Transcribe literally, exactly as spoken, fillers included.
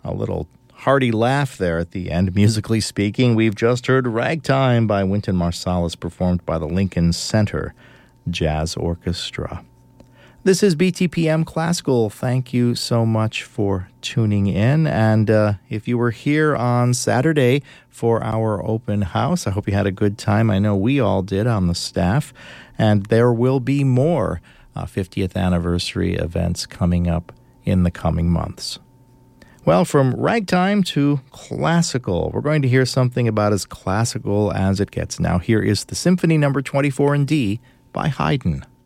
A little hearty laugh there at the end, musically speaking. We've just heard Ragtime by Wynton Marsalis, performed by the Lincoln Center Jazz Orchestra. This is B T P M Classical. Thank you so much for tuning in. And uh, if you were here on Saturday for our open house, I hope you had a good time. I know we all did on the staff. And there will be more uh, fiftieth anniversary events coming up in the coming months. Well, from ragtime to classical, we're going to hear something about as classical as it gets. Now, here is the Symphony Number twenty-four in D by Haydn.